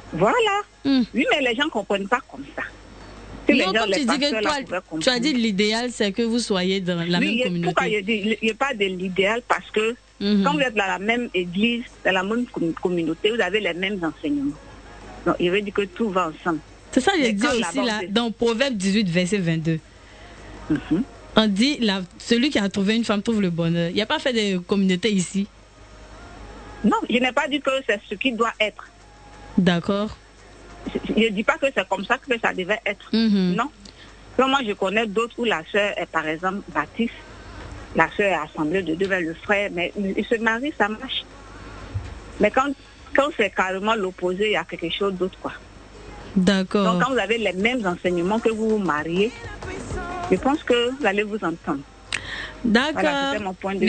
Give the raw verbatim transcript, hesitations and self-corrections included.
Voilà. Mm. Oui, mais les gens ne comprennent pas comme ça. Si Non, les gens, comme les tu dis que pasteurs, là, toi, pouvaient comprendre. tu as dit l'idéal, c'est que vous soyez dans la Oui, même communauté. Pourquoi je dis, il n'y a pas de l'idéal parce que Mhm. quand vous êtes dans la même église, dans la même com- communauté, vous avez les mêmes enseignements. Donc, il veut dire que tout va ensemble. C'est ça, j'ai Mais dit quand aussi là-bas, là, c'est- dans Proverbe dix-huit, verset vingt-deux. Mhm. On dit, la, celui qui a trouvé une femme trouve le bonheur. Il n'y a pas fait de communauté ici. Non, je n'ai pas dit que c'est ce qui doit être. D'accord. Je ne dis pas que c'est comme ça que ça devait être. Mhm. Non. Donc, moi, je connais d'autres où la sœur est, par exemple, baptiste. La sœur est assemblée de Dieu vers le frère, mais ils se marient, ça marche. Mais quand, quand c'est carrément l'opposé, il y a quelque chose d'autre, quoi. D'accord. Donc, quand vous avez les mêmes enseignements que vous vous mariez, je pense que vous allez vous entendre. D'accord. Voilà, c'était mon point de vue.